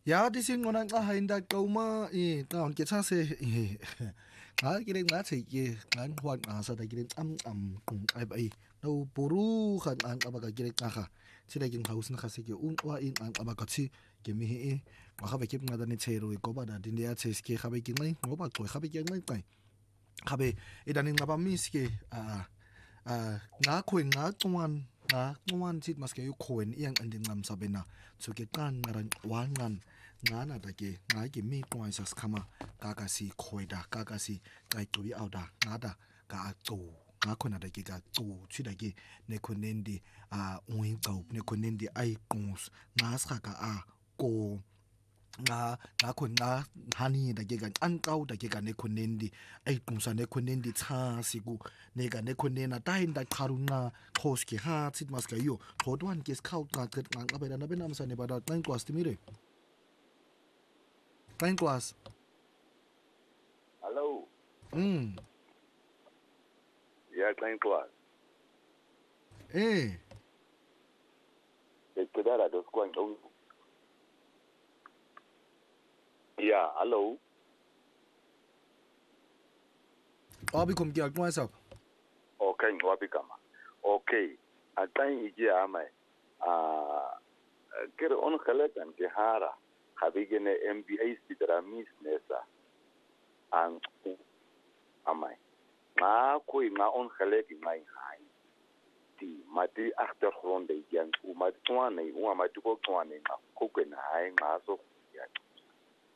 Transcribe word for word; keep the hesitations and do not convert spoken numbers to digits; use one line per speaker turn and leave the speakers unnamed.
Ja, die sind noch nicht in der Gauma, eh, da und jetzt hast du, eh, ah, kira nga say ke ngan huwag nga sa da kira am am kung ay ba no puru kan ang abaga kira nga ka sila king house na kasi ke un wa in ang abaga si ke mi e maka ba kip nga da ni chero ko ba da din dia ches ke khabe king ngai ngo ba ko khabe king ngai tai khabe idanin nga ba mis ke a a nga ko nga tuan nga tuan sit mas ke yu ko en yang andin ngam sabe na so ke tan ngaran wangan nga na da ke nga ke mi ko sa skama kaka si koida kaka si kai tu au da nga da ka tu nga ko na da ke ka tu chi da ke ne ko nendi a uin tau ne ko nendi ai kons nga sa ka a ko nga nga ko nga hani da ke ka an tau da ke ka ne ko nendi ai kunsa ne ko nendi cha siku ne ka ne ko nena ta hin da kharuna khos ke ha chit mas ka yo thodwan ke khau ka ka nga ba da na be nam sa ne ba da tang kwas ti mi re tang kwas
Hello.
mm
Ya klein klas.
eh
Ik pedara dos kwang dong. Ya, hello.
abi kom ki ak mo sa
Okay, wapi kama. Okay. Atan ije amai. Ah, kero on khalekan ke hara. Habigene M B A sidra mis nesa. Ang amai. Nga koi nga on khaleki ngai hai. Ti mati achtergrond de yan u mat twane u mat ko twane nga kokena hai nga so.